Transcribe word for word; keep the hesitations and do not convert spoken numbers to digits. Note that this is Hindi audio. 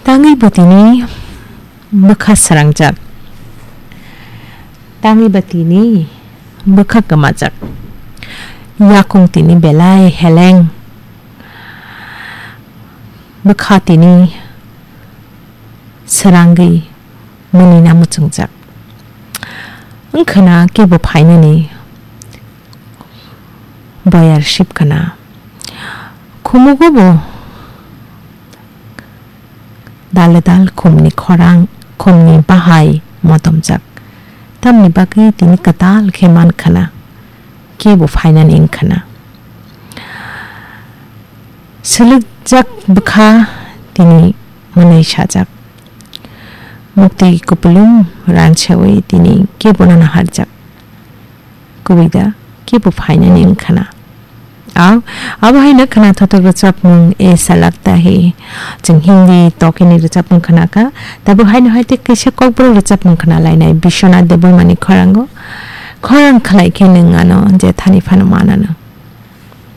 Tangi batini bakha sarangjak. Tangi batini bakha kamajak. Yakung tini belai heleng. Bakha tini sarangi munina mucungjak. Angkana kebo phainani bayarship kana. Kumugobo Daladal kumni khorang kumni bahai motomjak tamni baki tini katal kheman khana kebo phainan ing khana selikjak bakha tini manai sajak mukti kupulum ranchawi tini kebo nana harjak kubida kebo phainan ing khana अब अब है ना खाना थोड़ा रचप मुंग ऐसा लगता है जंग हिंदी तो के नहीं रचप मुंग खाना का तब है ना है तो कैसे कौन पर रचप मुंग खाना लाइन है बिशोना देवल मानी खरंगो खरंग खलाई के निंगा नो जे थानी फन माना नो